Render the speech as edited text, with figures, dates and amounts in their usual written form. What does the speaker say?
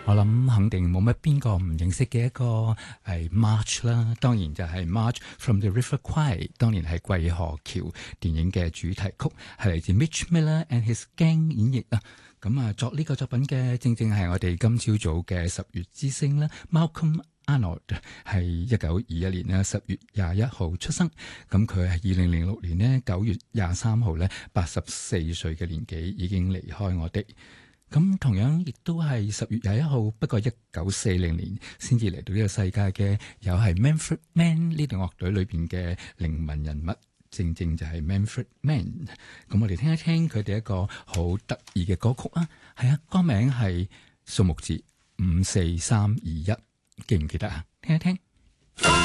我諗肯定冇乜邊個唔認識嘅一個係 March 啦，當然就係 March from the River Kwai， 當年係桂河橋電影嘅主題曲，係嚟自 Mitch Miller and his gang 演繹啊。咁啊，作呢個作品嘅正正係我哋今朝早嘅十月之星啦 ，Malcolm Arnold 係1921年咧10月21號出生，咁佢係2006年呢9月23號咧84歲嘅年紀已經離開我哋。咁同樣亦都係10月21號，不過1940年先至嚟到呢個世界嘅，又係 Manfred Mann 呢隊樂隊裏邊嘅靈魂人物，正正就係 Manfred Mann。咁我哋聽一聽佢哋一個好得意嘅歌曲啊，係啊，歌名係數目字54321，記唔記得啊？聽一聽。